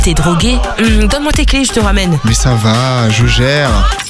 T'es drogué? Donne-moi tes clés, je te ramène. Mais ça va, je gère.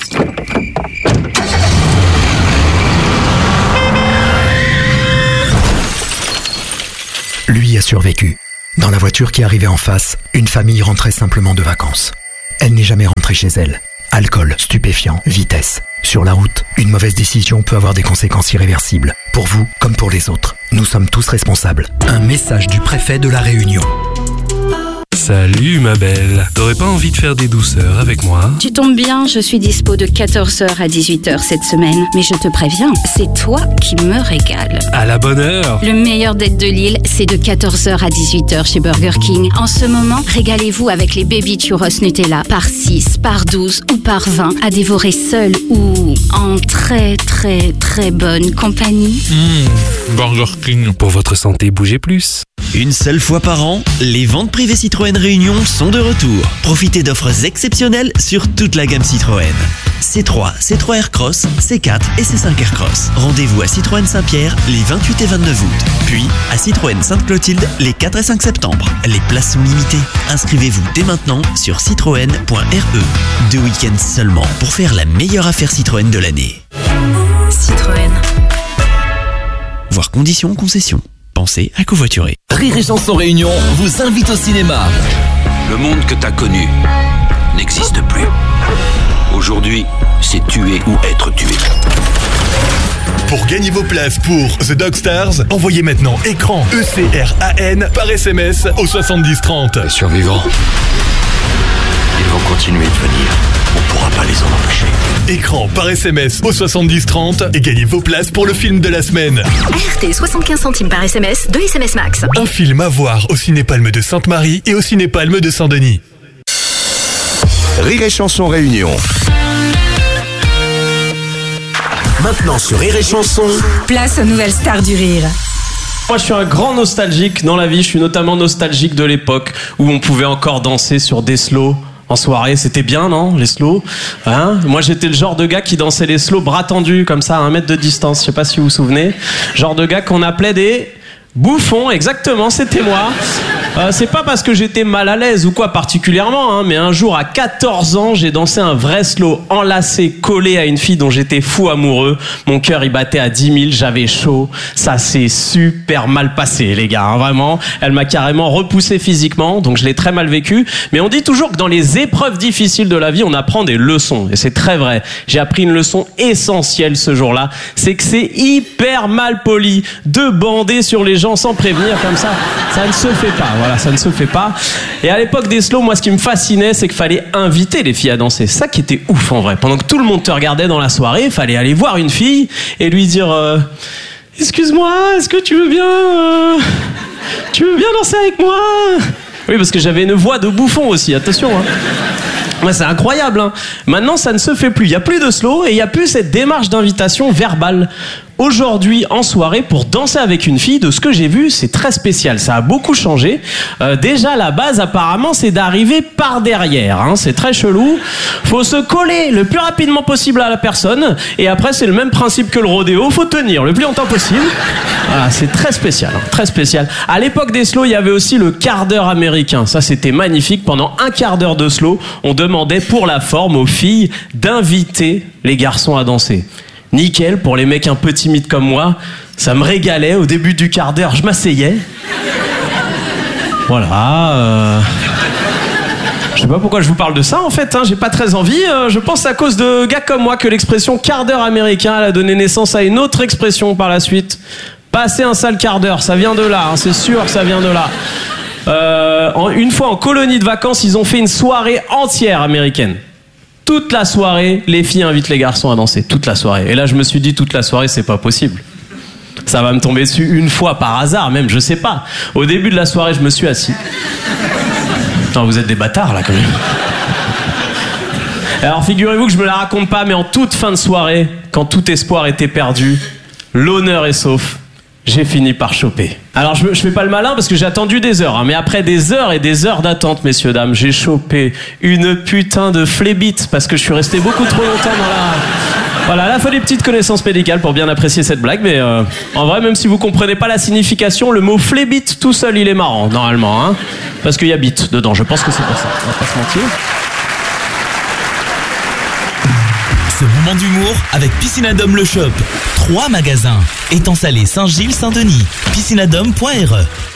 Lui a survécu. Dans la voiture qui arrivait en face, une famille rentrait simplement de vacances. Elle n'est jamais rentrée chez elle. Alcool, stupéfiants, vitesse. Sur la route, une mauvaise décision peut avoir des conséquences irréversibles. Pour vous comme pour les autres. Nous sommes tous responsables. Un message du préfet de La Réunion. Salut ma belle, t'aurais pas envie de faire des douceurs avec moi? Tu tombes bien, je suis dispo de 14h à 18h cette semaine. Mais je te préviens, c'est toi qui me régales. À la bonne heure. Le meilleur date de Lille, c'est de 14h à 18h chez Burger King. En ce moment, régalez-vous avec les Baby Churros Nutella par 6, par 12 ou par 20 à dévorer seul ou en très très très bonne compagnie. Burger King. Pour votre santé, bougez plus. Une seule fois par an, les ventes privées Citroën Réunion sont de retour. Profitez d'offres exceptionnelles sur toute la gamme Citroën. C3, C3 Aircross, C4 et C5 Aircross. Rendez-vous à Citroën Saint-Pierre les 28 et 29 août. Puis à Citroën Sainte-Clotilde les 4 et 5 septembre. Les places sont limitées. Inscrivez-vous dès maintenant sur citroën.re. 2 week-ends seulement pour faire la meilleure affaire Citroën de l'année. Citroën. Voir conditions concession. Pensez à covoiturer. Rire et Chanson Réunion vous invite au cinéma. Le monde que t'as connu n'existe plus. Aujourd'hui, c'est tuer ou être tué. Pour gagner vos places pour The Dog Stars, envoyez maintenant écran ECRAN par SMS au 7030. Les survivants, ils vont continuer de venir. On pourra pas les en empêcher. Écran par SMS au 7030 et gagnez vos places pour le film de la semaine. ART 75 centimes par SMS, 2 SMS max. Un film à voir au Cinépalme de Sainte-Marie et au Cinépalme de Saint-Denis. Rire et Chanson Réunion. Maintenant sur Rire et Chanson, place aux nouvelles stars du rire. Moi je suis un grand nostalgique dans la vie, je suis notamment nostalgique de l'époque où on pouvait encore danser sur des slows en soirée, c'était bien, non, les slows, hein? Moi j'étais le genre de gars qui dansait les slows bras tendus comme ça à 1 mètre de distance, je sais pas si vous vous souvenez, genre de gars qu'on appelait des bouffons, exactement, c'était moi. C'est pas parce que j'étais mal à l'aise ou quoi particulièrement, hein, mais un jour à 14 ans, j'ai dansé un vrai slow enlacé, collé à une fille dont j'étais fou amoureux. Mon cœur il battait à 10 000, j'avais chaud. Ça s'est super mal passé, les gars, hein, vraiment. Elle m'a carrément repoussé physiquement, donc je l'ai très mal vécu. Mais on dit toujours que dans les épreuves difficiles de la vie, on apprend des leçons. Et c'est très vrai. J'ai appris une leçon essentielle ce jour-là. C'est que c'est hyper mal poli de bander sur les gens sans prévenir comme ça. Ça ne se fait pas. Voilà, ça ne se fait pas. Et à l'époque des slows, moi, ce qui me fascinait, c'est qu'il fallait inviter les filles à danser. Ça qui était ouf, en vrai. Pendant que tout le monde te regardait dans la soirée, il fallait aller voir une fille et lui dire excuse-moi, est-ce que tu veux bien danser avec moi? Oui, parce que j'avais une voix de bouffon aussi, attention, hein. Ouais, c'est incroyable, hein. Maintenant, ça ne se fait plus. Il n'y a plus de slow et il n'y a plus cette démarche d'invitation verbale. Aujourd'hui, en soirée, pour danser avec une fille, de ce que j'ai vu, c'est très spécial. Ça a beaucoup changé. Déjà, la base, apparemment, c'est d'arriver par derrière, hein. C'est très chelou. Faut se coller le plus rapidement possible à la personne. Et après, c'est le même principe que le rodéo. Faut tenir le plus longtemps possible. Voilà, c'est très spécial, hein, très spécial. À l'époque des slows, il y avait aussi le quart d'heure américain. Ça, c'était magnifique. Pendant un quart d'heure de slow, on demandait pour la forme aux filles d'inviter les garçons à danser. Nickel, pour les mecs un peu timides comme moi, ça me régalait. Au début du quart d'heure, je m'asseyais. Voilà. Je sais pas pourquoi je vous parle de ça en fait, hein, j'ai pas très envie. Je pense à cause de gars comme moi que l'expression quart d'heure américain elle a donné naissance à une autre expression par la suite. Passer un sale quart d'heure, ça vient de là, hein, c'est sûr que ça vient de là. Une fois en colonie de vacances, ils ont fait une soirée entière américaine. Toute la soirée, les filles invitent les garçons à danser. Toute la soirée. Et là, je me suis dit, toute la soirée, c'est pas possible. Ça va me tomber dessus une fois par hasard, même, je sais pas. Au début de la soirée, je me suis assis. Putain, vous êtes des bâtards, là, quand même. Alors, figurez-vous que je me la raconte pas, mais en toute fin de soirée, quand tout espoir était perdu, l'honneur est sauf. J'ai fini par choper. Alors je fais pas le malin parce que j'ai attendu des heures, hein, mais après des heures et des heures d'attente, messieurs, dames, j'ai chopé une putain de flébite parce que je suis resté beaucoup trop longtemps Voilà, là, il faut des petites connaissances médicales pour bien apprécier cette blague, mais en vrai, même si vous comprenez pas la signification, le mot flébite tout seul, il est marrant, normalement, hein, parce qu'il y a bite dedans, je pense que c'est pour ça, on va pas se mentir. Ce moment d'humour avec Piscinadome le Shop. 3 magasins. Étang Salé, Saint-Gilles, Saint-Denis. Piscinadome.re